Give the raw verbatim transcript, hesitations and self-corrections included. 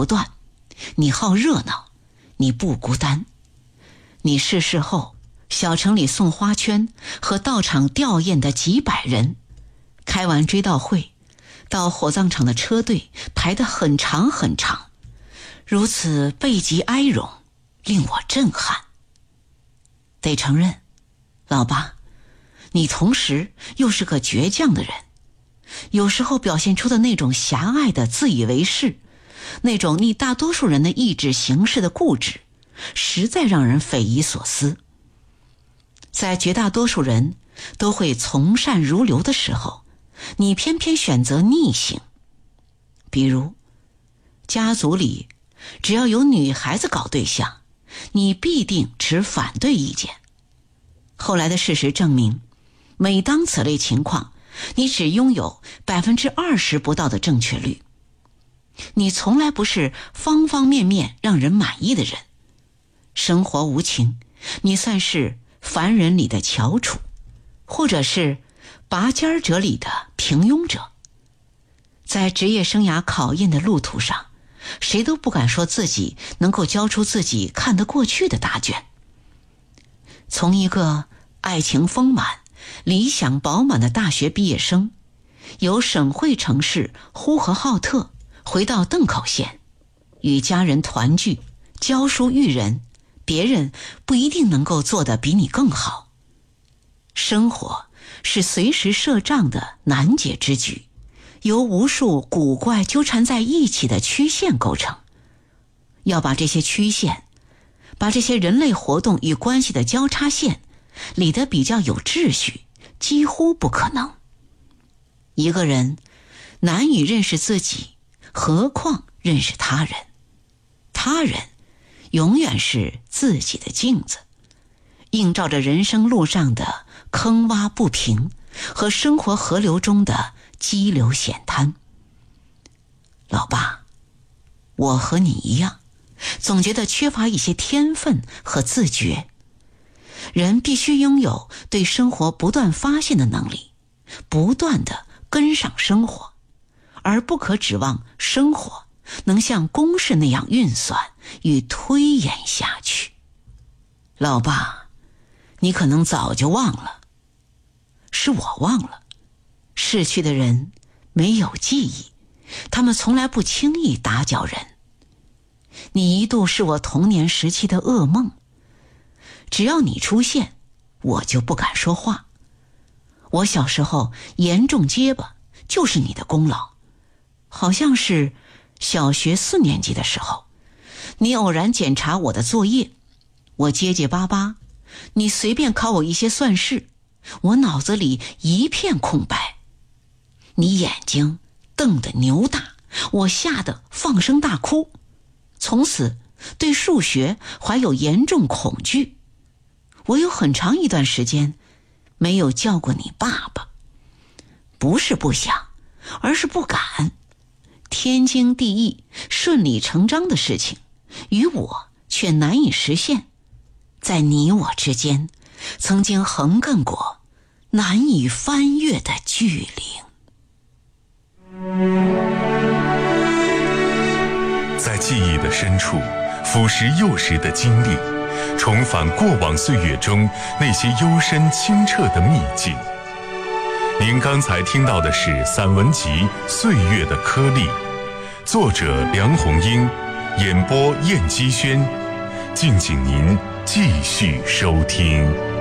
不断，你好热闹，你不孤单。你逝世后，小城里送花圈和到场吊唁的几百人，开完追悼会，到火葬场的车队排得很长很长，如此悲极哀荣，令我震撼。得承认，老爸，你同时又是个倔强的人，有时候表现出的那种狭隘的自以为是，那种逆大多数人的意志行事的固执，实在让人匪夷所思。在绝大多数人都会从善如流的时候，你偏偏选择逆行。比如家族里只要有女孩子搞对象，你必定持反对意见。后来的事实证明，每当此类情况，你只拥有百分之二十不到的正确率。你从来不是方方面面让人满意的人，生活无情，你算是凡人里的翘楚，或者是拔尖者里的平庸者。在职业生涯考验的路途上，谁都不敢说自己能够交出自己看得过去的答卷。从一个爱情丰满、理想饱满的大学毕业生，由省会城市呼和浩特回到邓口县，与家人团聚，教书育人，别人不一定能够做得比你更好。生活是随时设账的难解之局，由无数古怪纠缠在一起的曲线构成。要把这些曲线，把这些人类活动与关系的交叉线理得比较有秩序，几乎不可能。一个人难以认识自己，何况认识他人。他人永远是自己的镜子，映照着人生路上的坑洼不平和生活河流中的激流险滩。老爸，我和你一样，总觉得缺乏一些天分和自觉。人必须拥有对生活不断发现的能力，不断地跟上生活，而不可指望生活能像公式那样运算与推演下去。老爸，你可能早就忘了，是我忘了。逝去的人没有记忆，他们从来不轻易打搅人。你一度是我童年时期的噩梦，只要你出现，我就不敢说话。我小时候严重结巴，就是你的功劳。好像是小学四年级的时候，你偶然检查我的作业，我结结巴巴，你随便考我一些算式，我脑子里一片空白。你眼睛瞪得牛大，我吓得放声大哭，从此对数学怀有严重恐惧。我有很长一段时间没有叫过你爸爸，不是不想，而是不敢。天经地义、顺理成章的事情，与我却难以实现。在你我之间，曾经横亘过难以翻越的距离。 在记忆的深处，腐蚀幼时的经历，重返过往岁月中那些幽深清澈的秘境。您刚才听到的是散文集《岁月的颗粒》，作者梁红英，演播燕姬轩。敬请您继续收听。